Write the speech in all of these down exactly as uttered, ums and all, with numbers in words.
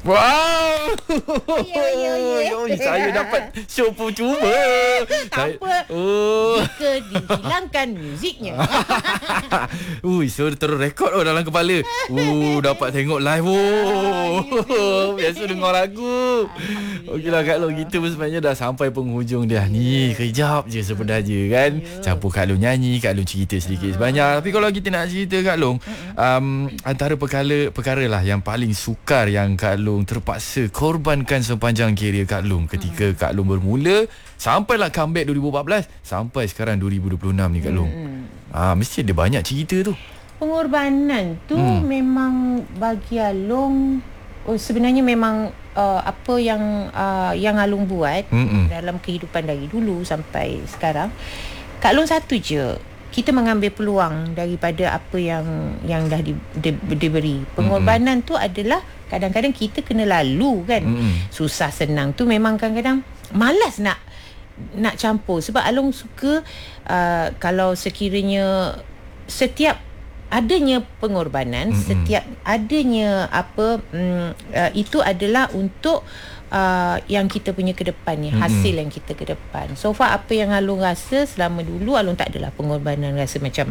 Wow. Ya, ya, ya. Oh, saya dapat show percuma. Tak apa. Oh. Jika dihilangkan muziknya. Ui, so terus rekod oh dalam kepala. Uh, dapat tengok live oh. Biasa dengar lagu. Okeylah Kak Long, kita pun sebenarnya dah sampai penghujung dah ni. Kejap je sebenarnya kan. Campur Kak Long nyanyi, Kak Long cerita sedikit sebanyak. Tapi kalau kita nak cerita Kak Long, um, antara perkara perkara lah yang paling sukar yang Kak Long terpaksa korbankan sepanjang kerjaya Kak Long ketika Kak Long bermula sampailah comeback dua ribu empat belas sampai sekarang dua ribu dua puluh enam ni Kak Long. Ah, mesti ada banyak cerita tu. Pengorbanan tu hmm. memang bagi Along, oh, sebenarnya memang uh, apa yang uh, yang Along buat Mm-mm. dalam kehidupan dari dulu sampai sekarang, Kak Long satu je, kita mengambil peluang daripada apa yang yang dah di, di, diberi. Pengorbanan Mm-mm. tu adalah kadang-kadang kita kena lalu kan. Mm-mm. Susah senang tu memang kadang-kadang malas nak nak campur. Sebab Along suka uh, kalau sekiranya setiap adanya pengorbanan, Mm-mm. setiap adanya apa um, uh, itu adalah untuk uh, yang kita punya ke depan ni, hasil Mm-mm. yang kita ke depan. So far apa yang Along rasa selama dulu, Along tak adalah pengorbanan rasa macam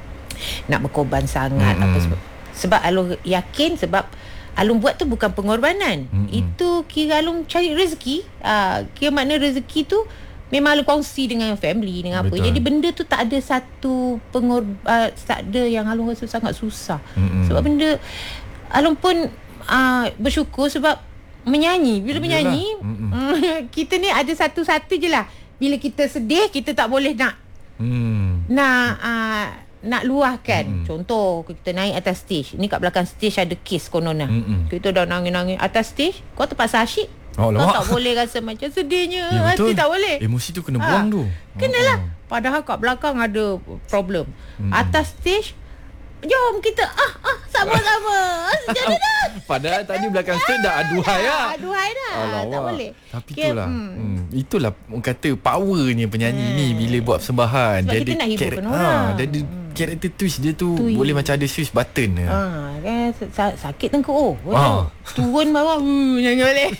nak berkorban sangat. Mm-mm. apa sebab, sebab Along yakin sebab Along buat tu bukan pengorbanan. Mm-hmm. Itu kira Along cari rezeki. Uh, kira makna rezeki tu memang Along kongsi dengan family, dengan Betul. apa. Jadi benda tu tak ada satu pengor uh, tak ada yang Along rasa sangat susah. Mm-hmm. Sebab benda Along pun uh, bersyukur sebab menyanyi. Bila Yalah. menyanyi mm-hmm. kita ni ada satu-satu je lah. Bila kita sedih, kita tak boleh nak mm. nak uh, nak luahkan. Mm-hmm. Contoh kita naik atas stage, ni kat belakang stage ada kes kononah. Mm-hmm. Kita dah nangis-nangis atas stage, kau terpaksa asyik. Oh, kau tak boleh rasa macam sedihnya. Ya, hati tak boleh. Emosi tu kena buang ha. tu. Kenalah. Oh. Padahal kat belakang ada problem. Mm-hmm. Atas stage, jom kita ah ah sama-sama. Jadi dah. Padahal tadi belakang stage dah aduhai lah. Aduhai dah. Alamak. Tak boleh. Tapi Kira, itulah. Hmm. Hmm, itulah orang kata powernya penyanyi hmm. ni bila buat persembahan. Sebab dia kita ada nak hiburkan orang. Ha, dia ada karakter twist dia tu. Tui. Boleh macam ada switch button. Ha, kan sakit tengkuk. Oh. Ha. Turun bawah. Uh, jangan balik.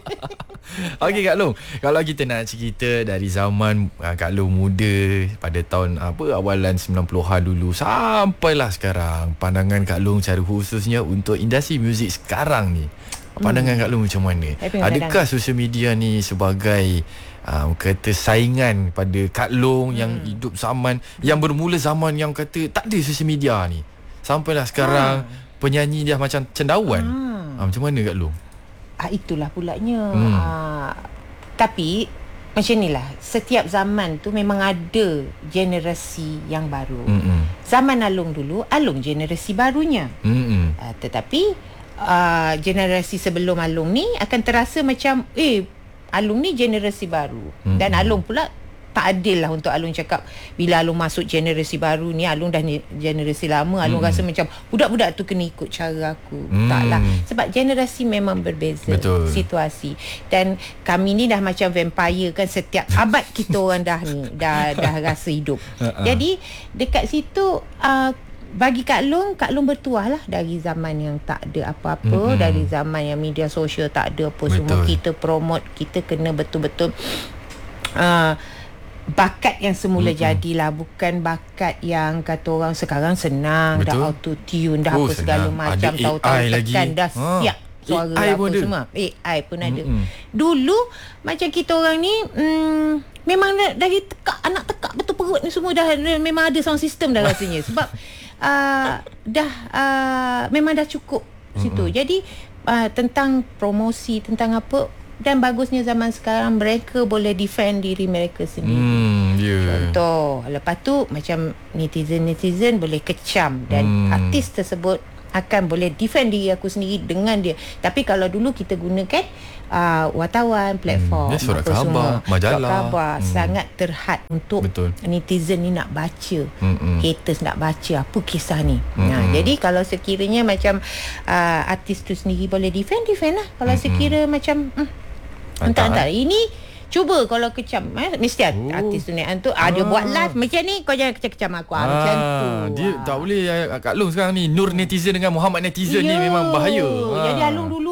Okey Kak Long, kalau kita nak cerita dari zaman uh, Kak Long muda pada tahun apa awalan sembilan puluhan dulu sampailah sekarang, pandangan Kak Long secara khususnya untuk industri muzik sekarang ni, pandangan hmm. Kak Long macam mana? Adakah sosial media ni sebagai uh, kata saingan pada Kak Long hmm. yang hidup zaman yang bermula zaman yang kata tak ada sosial media ni, sampailah sekarang hmm. penyanyi dia macam cendawan. hmm. uh, Macam mana Kak Long? Ah, itulah pulanya. Hmm. Ah, tapi macam inilah, setiap zaman tu memang ada generasi yang baru. Mm-mm. Zaman Along dulu, Along generasi barunya. Ah, tetapi ah, generasi sebelum Along ni akan terasa macam eh Along ni generasi baru. Mm-mm. Dan Along pula tak adil lah untuk Along cakap bila Along masuk generasi baru ni, Along dah generasi lama, Along hmm. rasa macam budak-budak tu kena ikut cara aku. Hmm. Taklah. Sebab generasi memang berbeza. Betul. Situasi. Dan kami ni dah macam vampire kan, setiap abad kita orang dah ni dah dah rasa hidup. Jadi dekat situ uh, bagi Kak Long, Kak Long bertuah lah dari zaman yang tak ada apa-apa, hmm. dari zaman yang media sosial tak ada apa. Betul. Semua kita promote, kita kena betul-betul uh, bakat yang semula mm-hmm. jadilah, bukan bakat yang kata orang sekarang senang. Betul. Dah auto tune dah oh, apa segala macam, tahu-tahu tekan dah ha. siap suara A I apa semua. A I pun ada. Mm-hmm. Dulu macam kita orang ni mm, memang dari tekak, anak tekak betul perut ni semua dah memang ada sound system dah rasanya. Sebab uh, dah uh, memang dah cukup mm-hmm. situ. Jadi uh, tentang promosi, tentang apa, dan bagusnya zaman sekarang mereka boleh defend diri mereka sendiri. Hmm, yeah. Contoh, lepas tu macam netizen-netizen boleh kecam dan hmm. artis tersebut akan boleh defend diri aku sendiri dengan dia. Tapi kalau dulu kita gunakan uh, wartawan, platform, hmm. surat khabar, majalah, surat khabar hmm. sangat terhad untuk Betul. netizen ni nak baca, hmm. haters nak baca apa kisah ni. Hmm. Nah, jadi kalau sekiranya macam uh, artis tu sendiri boleh defend, defend lah. Kalau hmm. sekira macam hmm, entah-entah ini cuba kalau kecam eh, mesti oh. artis tu ni tu ah. dia buat live macam ni, kau jangan kecam-kecam aku ah, macam tu. Dia ah. tak boleh Kak Long sekarang ni nur netizen dengan Muhammad netizen Yo. ni memang bahaya. Jadi ah. Along dulu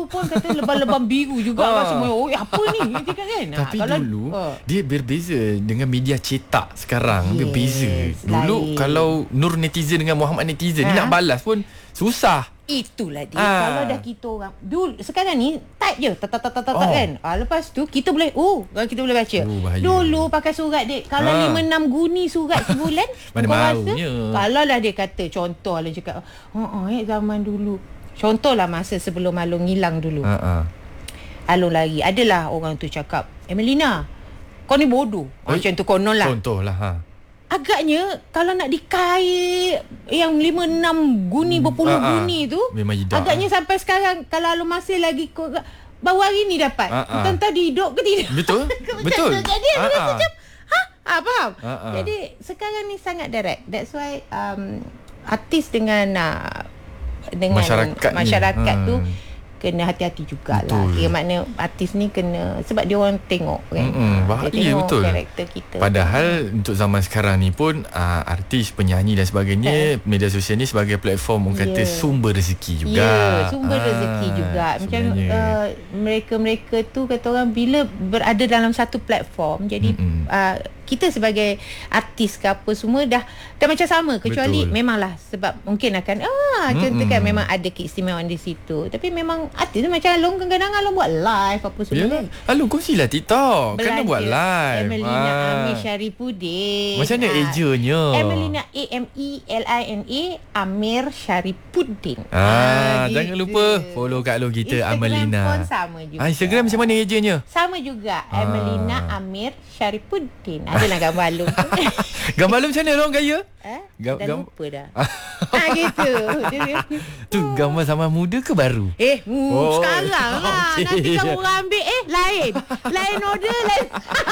pun kata lebam-lebam biru juga Ah. kan semua. Oh, apa ni? Dia cakap kan. Ah, Tapi kalau, dulu ah. dia berbeza dengan media cetak sekarang. Yes, Berbeza. Dulu lain. kalau Nur netizen dengan Muhammad netizen, Ha? dia nak balas pun susah. Itulah dia. Ah. Kalau dah kita orang dulu sekarang ni type je tat tat tat tat Oh. kan. Ah, lepas tu kita boleh oh kita boleh baca. Oh, bahaya. Dulu pakai surat dek. Kalau Ah. lima enam guni surat sebulan Mana kau rasa, maunya. kalau lah dia kata contoh lah cakap oh, oh eh zaman dulu. Contohlah masa sebelum Alung hilang dulu. Ha ah. Alung lari. Adalah orang tu cakap, "Emelina, kau ni bodoh." Eh, Macam tu konon lah. Contohlah ha. Agaknya kalau nak dikait yang lima enam guni berpuluh Ah, ah. guni tu Memang hidup, agaknya sampai sekarang kalau Alung masih lagi kau baru hari ni dapat. Ah, ah. Entah tadi hidup ke tidak. Betul? Macam Betul. tu. Jadi Ah, aku rasa ah. macam ha? Ah, faham? Ah, ah. Jadi sekarang ni sangat direct. That's why um, artis dengan uh, dengan Masyarakat ni. masyarakat Ha. tu kena hati-hati jugalah. Betul. Kira makna artis ni kena sebab dia orang tengok kan. Mm-mm, bahaya, dia tengok betul. karakter kita. Padahal untuk zaman sekarang ni pun uh, artis, penyanyi dan sebagainya, media sosial ni sebagai platform orang kata Ya. sumber rezeki juga. Ya, sumber Ah, rezeki juga. Macam sebenarnya. uh, mereka-mereka tu kata orang bila berada dalam satu platform, jadi uh, kita sebagai artis ke apa semua dah dah macam sama, kecuali Betul. memanglah sebab mungkin akan ah contoh kan memang ada keistimewaan di situ. Tapi memang artis tu macam Alung kadang-kadang Alung buat live apa semua Yalah. kan. Lalu kongsilah TikTok. Kena Belanja. buat live. Emelina Ah. Amir Syarifuddin. Macam mana Ah, ejanya? Emelina A M E L I N A Amir Syarifuddin. Ah, gitu. jangan lupa follow Kak Long kita, Instagram Amelina. pun sama juga. Ah, Instagram macam mana ejanya? Sama juga. Ah. Emelina Amir Syarifuddin. Adalah gambar Alung tu. Gambar lu macam mana orang gaya? Eh? Gam- Dah gam- lupa dah. ah gitu. Dia- Tu gambar zaman muda ke baru? Eh, hmm, Oh, sekarang lah. okey. Nanti kamu orang ambil, eh, lain. Lain order, lain.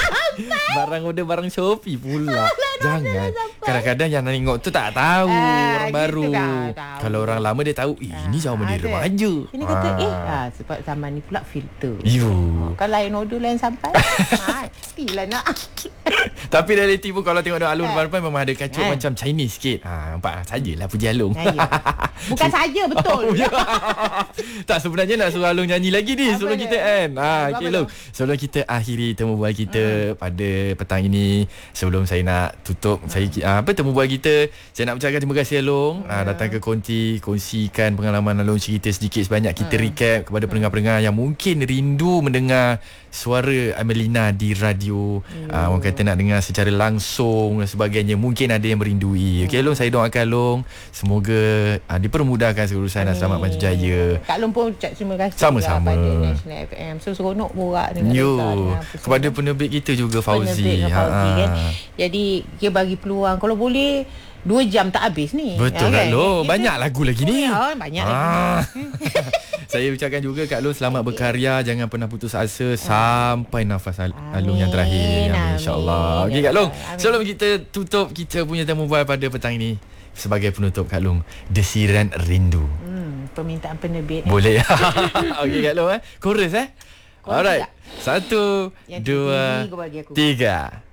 Barang order barang Shopee pula. Jangan. dah sampai. Kadang-kadang yang nak tengok tu tak tahu Ah, orang gitu baru. dah, tahu. Kalau orang lama dia tahu, eh, ini zaman dia ada. remaja. Ini kata, Ah. eh, ah, sebab zaman ni pula filter. Yo. Oh, kalau lain order, lain sampai. Matilah nak. Tapi realiti pun kalau tengok Alung Ah. depan-depan memang ada kacau Ah. macam Chinese sikit. Ha, nampak sajalah puji Alung. Ah, ya. Bukan saja, betul. Oh, ya. Tak, sebenarnya nak suruh Alung nyanyi lagi ni Apa sebelum dia? kita end. Ha, Apa okey tu? Long. Sebelum kita akhiri temu bual kita hmm. pada petang ini, sebelum saya nak tutup hmm. saya ah, apa temu bual kita, saya nak ucapkan terima kasih Alung hmm. ah, datang ke Konti, kongsikan pengalaman Alung, cerita sedikit sebanyak, kita hmm. recap kepada pendengar-pendengar yang mungkin rindu mendengar suara Amelina di radio. Hmm. Ah, orang kata nak dengar secara langsung dan sebagainya, mungkin ada yang merindui. Okey Long, saya doakan Long semoga ah, dipermudahkan seurusan dan selamat maju jaya. Kak Long pun ucap terima kasih Sama-sama. juga pada National F M. So seronok borak dengan Yo, Reza, dengan apa semua. kepada penerbit kita juga Fauzi. Penerbit dengan Fauzi Ha. kan. Jadi dia bagi peluang kalau boleh dua jam tak habis ni. Betul Ya, Kak Long, Kita- banyak lagu lagi ni. Oh, banyak lagi. Ah. Saya ucapkan juga Kak Long selamat berkarya, jangan pernah putus asa sampai nafas Al- Alung yang terakhir. Amin. Insya-Allah. Okey Kak Long, Amin. sebelum kita tutup kita punya temu bual pada petang ini, sebagai penutup Kak Long, Desiran Rindu. Hmm, permintaan penerbit. Boleh. Okey Kak Long eh. Chorus eh. Chorus Alright. tak? Satu, Yang dua, tinggi kau bagi aku. tiga.